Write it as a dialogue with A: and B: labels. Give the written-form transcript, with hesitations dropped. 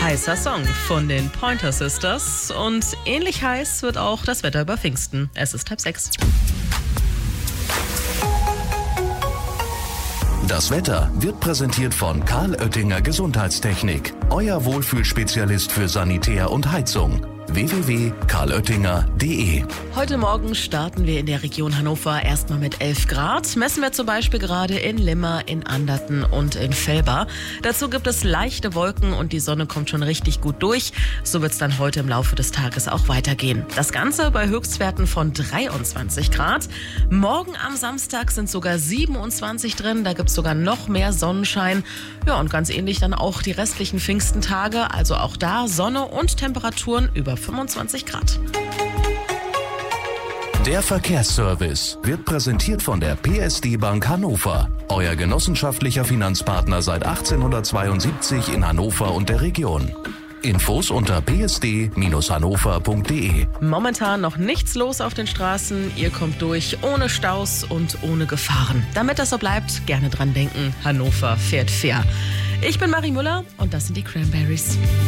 A: Heißer Song von den Pointer Sisters und ähnlich heiß wird auch das Wetter über Pfingsten. Es ist 5:30.
B: Das Wetter wird präsentiert von Karl Oettinger Gesundheitstechnik, euer Wohlfühlspezialist für Sanitär und Heizung. www.karloettinger.de.
A: Heute Morgen starten wir in der Region Hannover erstmal mit 11 Grad. Messen wir zum Beispiel gerade in Limmer, in Anderten und in Velber. Dazu gibt es leichte Wolken und die Sonne kommt schon richtig gut durch. So wird es dann heute im Laufe des Tages auch weitergehen. Das Ganze bei Höchstwerten von 23 Grad. Morgen am Samstag sind sogar 27 drin. Da gibt es sogar noch mehr Sonnenschein. Ja, und ganz ähnlich dann auch die restlichen Pfingstentage. Also auch da Sonne und Temperaturen über 25 Grad.
B: Der Verkehrsservice wird präsentiert von der PSD Bank Hannover, euer genossenschaftlicher Finanzpartner seit 1872 in Hannover und der Region. Infos unter psd-hannover.de.
A: Momentan noch nichts los auf den Straßen. Ihr kommt durch ohne Staus und ohne Gefahren. Damit das so bleibt, gerne dran denken. Hannover fährt fair. Ich bin Marie Müller und das sind die Cranberries.